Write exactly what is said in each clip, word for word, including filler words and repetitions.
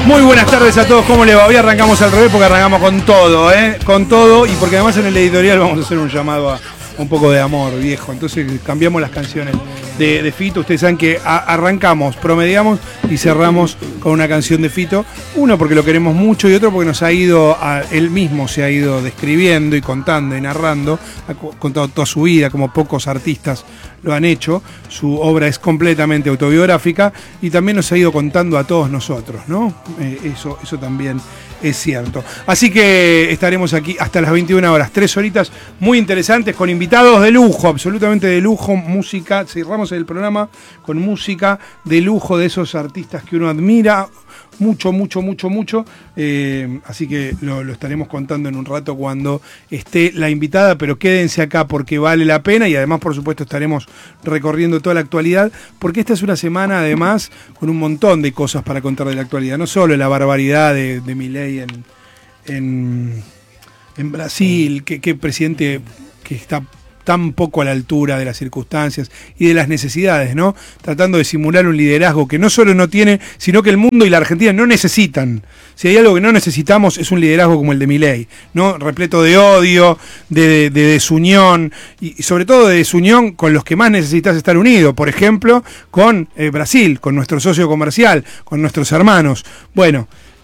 Muy buenas tardes a todos, ¿cómo les va? Hoy arrancamos al revés porque arrancamos con todo, ¿eh? Con todo, y porque además en el editorial vamos a hacer un llamado a un poco de amor, viejo. Entonces cambiamos las canciones de, de Fito. Ustedes saben que a, arrancamos, promediamos y cerramos con una canción de Fito. Uno porque lo queremos mucho y otro porque nos ha ido, a, él mismo se ha ido describiendo y contando y narrando, ha contado toda su vida como pocos artistas lo han hecho. Su obra es completamente autobiográfica y también nos ha ido contando a todos nosotros, ¿no? Eh, eso, eso también es cierto. Así que estaremos aquí hasta las veintiuna horas, tres horitas muy interesantes con invitados de lujo, absolutamente de lujo, música. Cerramos el programa con música de lujo de esos artistas que uno admira mucho, mucho, mucho, mucho. Eh, así que lo, lo estaremos contando en un rato cuando esté la invitada, pero quédense acá porque vale la pena y además, por supuesto, estaremos recorriendo toda la actualidad, porque esta es una semana, además, con un montón de cosas para contar de la actualidad. No solo la barbaridad de, de Milei en, en, en Brasil, que, que presidente que está tan poco a la altura de las circunstancias y de las necesidades, ¿no? Tratando de simular un liderazgo que no solo no tiene, sino que el mundo y la Argentina no necesitan. Si hay algo que no necesitamos es un liderazgo como el de Milei, ¿no? Repleto de odio, de, de, de desunión, y sobre todo de desunión con los que más necesitas estar unido. Por ejemplo, con eh, Brasil, con nuestro socio comercial, con nuestros hermanos. Bueno,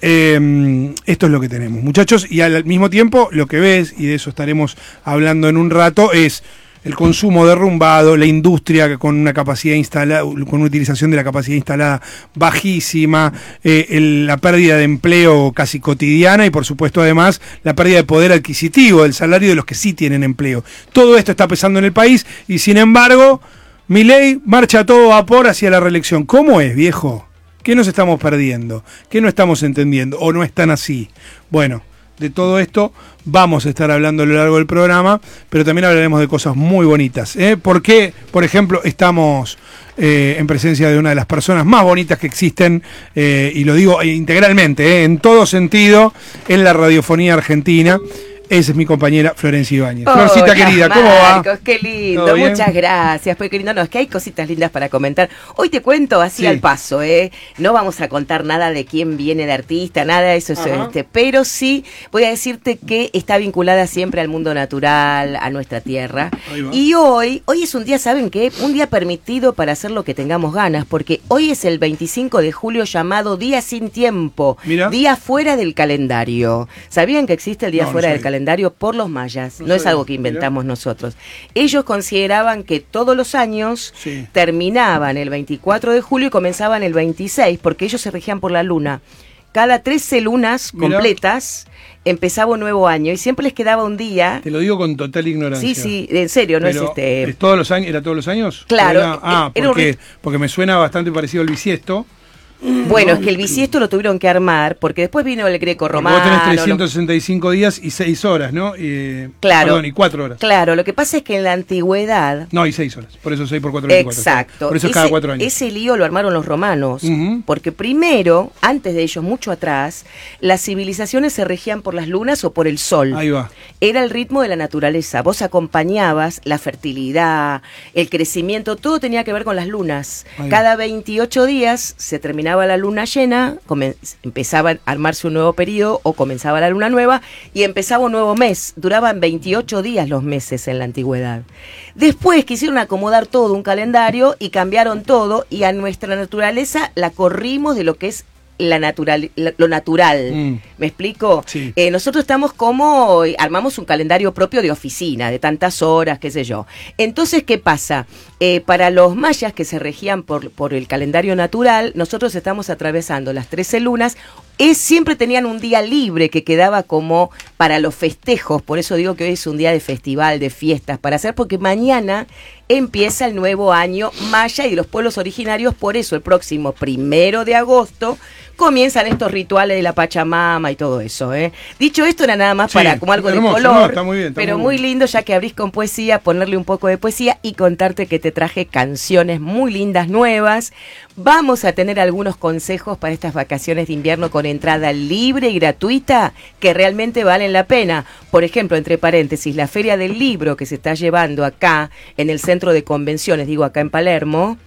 Eh, esto es lo que tenemos, muchachos, y al mismo tiempo lo que ves, y de eso estaremos hablando en un rato, es el consumo derrumbado, la industria con una capacidad instalada, con una utilización de la capacidad instalada bajísima, eh, el, la pérdida de empleo casi cotidiana y por supuesto además la pérdida de poder adquisitivo, del salario de los que sí tienen empleo. Todo esto está pesando en el país y sin embargo Milei marcha a todo vapor hacia la reelección. ¿Cómo es, viejo? ¿Qué nos estamos perdiendo? ¿Qué no estamos entendiendo? ¿O no están así? Bueno, de todo esto vamos a estar hablando a lo largo del programa, pero también hablaremos de cosas muy bonitas, ¿eh? Porque, por ejemplo, estamos eh, en presencia de una de las personas más bonitas que existen, eh, y lo digo integralmente, ¿eh? En todo sentido, en la radiofonía argentina. Esa es mi compañera Florencia Ibáñez. Oh, Florcita querida, ¿cómo va? Marcos, qué lindo, muchas gracias. Pues qué lindo, no, es que hay cositas lindas para comentar. Hoy te cuento así sí. al paso, ¿eh? No vamos a contar nada de quién viene el artista, nada de eso, este, pero sí voy a decirte que está vinculada siempre al mundo natural, a nuestra tierra. Y hoy, hoy es un día, ¿saben qué? Un día permitido para hacer lo que tengamos ganas, porque hoy es el veinticinco de julio llamado Día Sin Tiempo, Mira. Día fuera del calendario. ¿Sabían que existe el Día no, fuera no del calendario? Por los mayas, no, no es algo que inventamos Mira. nosotros. Ellos consideraban que todos los años sí. terminaban el veinticuatro de julio y comenzaban el veintiséis, porque ellos se regían por la luna. Cada trece lunas Mira. completas empezaba un nuevo año y siempre les quedaba un día. Te lo digo con total ignorancia. Sí, sí, en serio, no Pero, es este. ¿es todos los años, ¿Era todos los años? Claro. Era, ah, era porque, un... porque me suena bastante parecido al bisiesto. Bueno, es que el bisiesto lo tuvieron que armar, porque después vino el greco-romano. Vos tenés trescientos sesenta y cinco lo... días y seis horas, ¿no? Y, claro. Perdón, y cuatro horas. Claro, lo que pasa es que en la antigüedad... No, y seis horas, por eso seis por cuatro, veinticuatro. Exacto. Por eso es ese, cada cuatro años. Ese lío lo armaron los romanos, uh-huh. porque primero, antes de ellos, mucho atrás, las civilizaciones se regían por las lunas o por el sol. Ahí va. Era el ritmo de la naturaleza. Vos acompañabas la fertilidad, el crecimiento, todo tenía que ver con las lunas. Cada veintiocho días se terminaba la luna llena, empezaba a armarse un nuevo periodo o comenzaba la luna nueva y empezaba un nuevo mes. Duraban veintiocho días los meses en la antigüedad. Después quisieron acomodar todo un calendario y cambiaron todo y a nuestra naturaleza la corrimos de lo que es la natural, la, lo natural. Mm. ¿Me explico? Sí. Eh, nosotros estamos como, armamos un calendario propio de oficina, de tantas horas, qué sé yo. Entonces, ¿qué pasa? Eh, para los mayas que se regían por, por el calendario natural, nosotros estamos atravesando las trece lunas. Es, siempre tenían un día libre que quedaba como para los festejos, por eso digo que hoy es un día de festival, de fiestas, para hacer, porque mañana empieza el nuevo año maya y de los pueblos originarios, por eso el próximo primero de agosto comienzan estos rituales de la Pachamama y todo eso, ¿eh? Dicho esto, era nada más sí, para como algo hermoso, de color, no, está muy bien, está pero muy, muy lindo, ya que abrís con poesía, ponerle un poco de poesía y contarte que te traje canciones muy lindas, nuevas. Vamos a tener algunos consejos para estas vacaciones de invierno con entrada libre y gratuita que realmente valen la pena. Por ejemplo, entre paréntesis, la Feria del Libro que se está llevando acá en el Centro de Convenciones, digo acá en Palermo,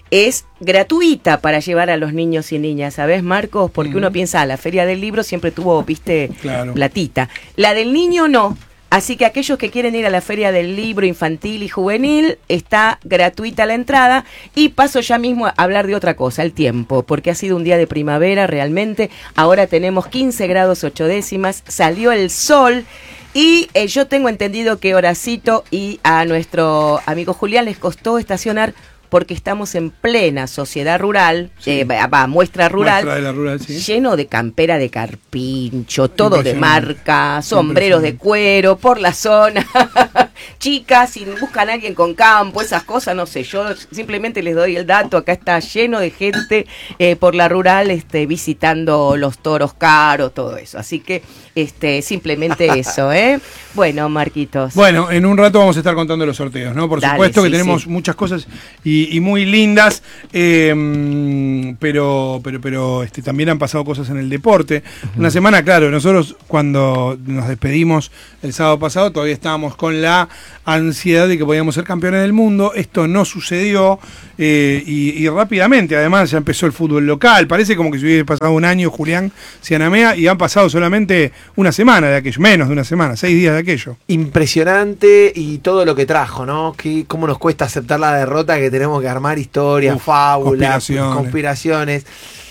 es gratuita para llevar a los niños y niñas, ¿sabes, Marcos? Porque uh-huh. uno piensa, ah, la Feria del Libro siempre tuvo, viste, claro. platita. La del niño no. Así que aquellos que quieren ir a la Feria del Libro infantil y juvenil, está gratuita la entrada. Y paso ya mismo a hablar de otra cosa, el tiempo, porque ha sido un día de primavera realmente. Ahora tenemos quince grados ocho décimas, salió el sol. Y eh, yo tengo entendido que Horacito y a nuestro amigo Julián les costó estacionar porque estamos en plena sociedad rural, sí. eh, va, muestra rural, muestra de la rural sí. lleno de campera de carpincho, todo de marca, sombreros de cuero por la zona, chicas, si buscan a alguien con campo, esas cosas, no sé, yo simplemente les doy el dato, acá está lleno de gente eh, por la rural este, visitando los toros caros, todo eso, así que este simplemente eso, ¿eh? Bueno, Marquitos. Bueno, en un rato vamos a estar contando los sorteos, ¿no? Por Dale, supuesto sí, que tenemos sí. muchas cosas y, y muy lindas, eh, pero pero pero este también han pasado cosas en el deporte. Uh-huh. Una semana, claro, nosotros cuando nos despedimos el sábado pasado todavía estábamos con la ansiedad de que podíamos ser campeones del mundo. Esto no sucedió eh, y, y rápidamente, además, ya empezó el fútbol local. Parece como que se hubiese pasado un año, Julián Cianamea, y han pasado solamente una semana de aquello, menos de una semana, seis días de aquello. Impresionante y todo lo que trajo, ¿no? Que cómo nos cuesta aceptar la derrota, que tenemos que armar historias, Uf, fábulas, conspiraciones. conspiraciones.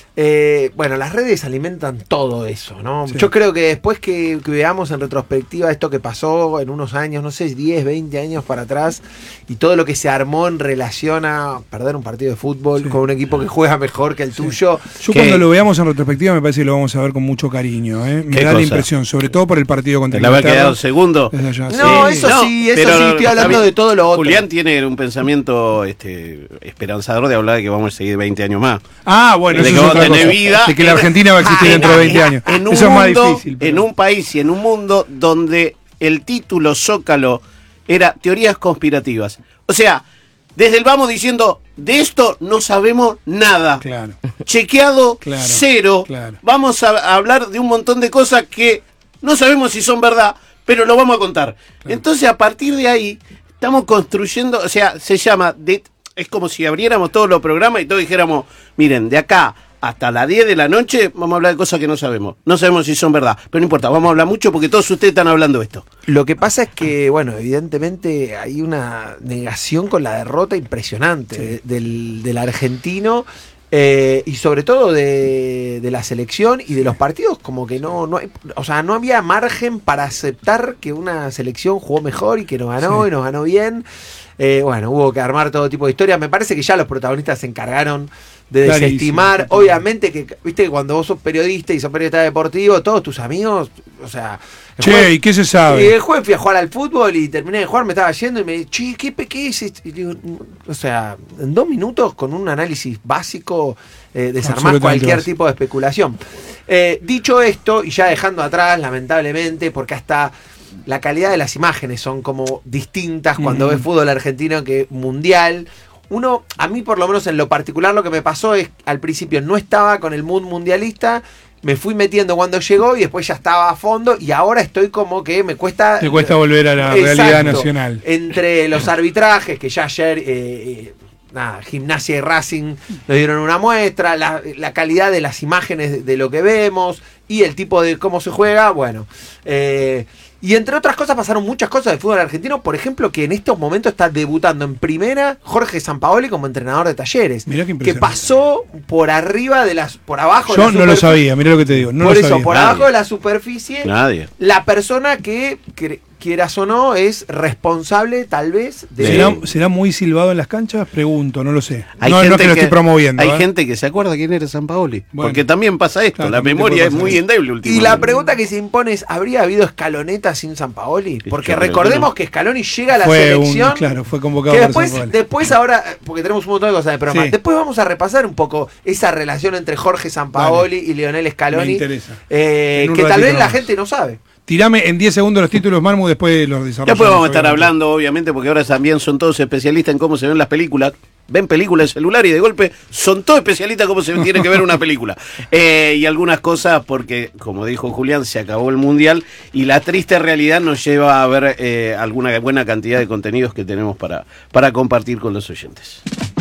Eh, bueno, las redes alimentan todo eso, ¿no? Sí. Yo creo que después que, que veamos en retrospectiva esto que pasó en unos años, no sé, diez, veinte años para atrás, y todo lo que se armó en relación a perder un partido de fútbol sí. con un equipo que juega mejor que el sí. tuyo. Yo que, cuando lo veamos en retrospectiva me parece que lo vamos a ver con mucho cariño, ¿eh? Me da cosa? la impresión, sobre todo por el partido contra el Inglaterra. ¿Le haber quedado segundo? Allá, no, sí. eso no, sí, eso sí, estoy hablando de todo lo otro. Julián tiene un pensamiento este, esperanzador de hablar de que vamos a seguir veinte años más. Ah, bueno, de eso que es otra cosa. Vida, de que la Argentina va a existir ah, dentro de veinte años. En un Eso mundo, es más difícil. Pero... En un país y en un mundo donde el título Zócalo era teorías conspirativas. O sea, desde el vamos diciendo, de esto no sabemos nada. Claro. Chequeado, claro, cero. Claro. Vamos a, a hablar de un montón de cosas que no sabemos si son verdad, pero lo vamos a contar. Claro. Entonces, a partir de ahí, estamos construyendo, o sea, se llama... De, es como si abriéramos todos los programas y todos dijéramos, miren, de acá hasta las diez de la noche vamos a hablar de cosas que no sabemos. No sabemos si son verdad, pero no importa, vamos a hablar mucho porque todos ustedes están hablando de esto. Lo que pasa es que, bueno, evidentemente hay una negación con la derrota impresionante sí. de, del, del argentino. Eh, y sobre todo de, de la selección y de los partidos, como que no, no hay, o sea, no había margen para aceptar que una selección jugó mejor y que nos ganó sí. y nos ganó bien. Eh, bueno, hubo que armar todo tipo de historias. Me parece que ya los protagonistas se encargaron de Clarísimo, desestimar. Obviamente que, viste, que cuando vos sos periodista y sos periodista deportivo, todos tus amigos, o sea... Che, jueves, ¿y qué se sabe? Y el jueves fui a jugar al fútbol y terminé de jugar, me estaba yendo y me dije, che, ¿qué, qué es esto? Y digo, o sea, en dos minutos con un análisis básico eh, desarmás cualquier tipo de especulación. Eh, dicho esto, y ya dejando atrás, lamentablemente, porque hasta... la calidad de las imágenes son como distintas cuando mm. ves fútbol argentino que mundial. Uno, a mí por lo menos en lo particular lo que me pasó es, al principio no estaba con el mood mundialista, me fui metiendo cuando llegó y después ya estaba a fondo y ahora estoy como que me cuesta... Te cuesta volver a la Exacto, realidad nacional. Entre los arbitrajes, que ya ayer... Eh, nada, Gimnasia y Racing nos dieron una muestra, la, la calidad de las imágenes de, de lo que vemos y el tipo de cómo se juega, bueno... Eh, Y entre otras cosas pasaron muchas cosas del fútbol argentino, por ejemplo que en estos momentos está debutando en primera Jorge Sampaoli como entrenador de Talleres, mirá qué que pasó por arriba de las, por abajo Yo de la no lo sabía, mirá lo que te digo, no por lo eso, sabía. por Nadie. abajo de la superficie, Nadie. la persona que, que quieras o no, es responsable tal vez de... ¿Será, ¿Será muy silbado en las canchas? Pregunto, no lo sé. Hay no, gente no es que lo que, estoy promoviendo. Hay ¿eh? gente que se acuerda quién era Sampaoli. Bueno, porque también pasa esto, claro, la memoria es muy eso. endeble últimamente. Y la pregunta que se impone es, ¿habría habido escaloneta sin Sampaoli? Porque Yo recordemos no. que Scaloni llega a la fue selección... Un, claro, fue convocado que por después, Sampaoli. después ahora, porque tenemos un montón de cosas de programa, Sí. después vamos a repasar un poco esa relación entre Jorge Sampaoli Vale. y Lionel Scaloni. Me interesa. Eh, En un que tal vez la ratito gente no sabe. Tirame en diez segundos los títulos, Marmu, después los desarrollamos. Después vamos a estar hablando, obviamente, porque ahora también son todos especialistas en cómo se ven las películas. Ven películas en celular y de golpe son todos especialistas en cómo se tiene que ver una película. Eh, y algunas cosas porque, como dijo Julián, se acabó el Mundial y la triste realidad nos lleva a ver eh, alguna buena cantidad de contenidos que tenemos para, para compartir con los oyentes.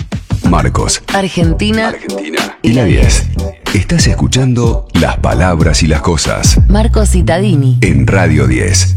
Marcos, Argentina, Argentina y la diez. Estás escuchando Las Palabras y las Cosas Marcos Cittadini en Radio diez.